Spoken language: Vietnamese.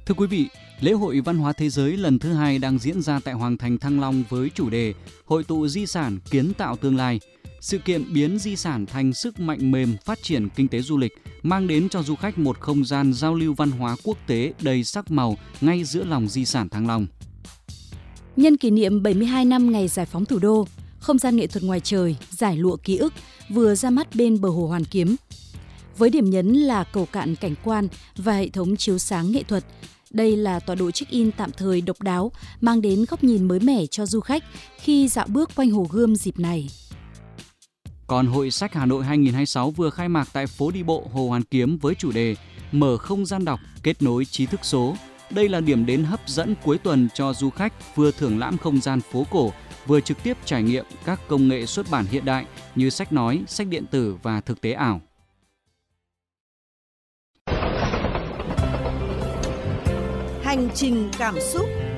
Thưa quý vị, lễ hội văn hóa thế giới lần thứ 2 đang diễn ra tại Hoàng thành Thăng Long với chủ đề Hội tụ di sản kiến tạo tương lai. Sự kiện biến di sản thành sức mạnh mềm phát triển kinh tế du lịch, mang đến cho du khách một không gian giao lưu văn hóa quốc tế đầy sắc màu ngay giữa lòng di sản Thăng Long. Nhân kỷ niệm 72 năm ngày giải phóng thủ đô, không gian nghệ thuật ngoài trời, giải lụa ký ức vừa ra mắt bên bờ hồ Hoàn Kiếm. Với điểm nhấn là cầu cạn cảnh quan và hệ thống chiếu sáng nghệ thuật, đây là tọa độ check-in tạm thời độc đáo, mang đến góc nhìn mới mẻ cho du khách khi dạo bước quanh Hồ Gươm dịp này. Còn Hội sách Hà Nội 2026 vừa khai mạc tại phố đi bộ Hồ Hoàn Kiếm với chủ đề Mở không gian đọc, kết nối trí thức số. Đây là điểm đến hấp dẫn cuối tuần cho du khách vừa thưởng lãm không gian phố cổ, vừa trực tiếp trải nghiệm các công nghệ xuất bản hiện đại như sách nói, sách điện tử và thực tế ảo. Hành trình cảm xúc.